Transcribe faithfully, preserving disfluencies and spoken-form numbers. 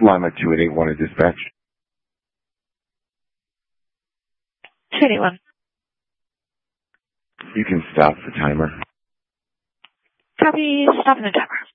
Lima two eight eight one to dispatch. two eight one. You can stop the timer. Copy. Stopping the timer.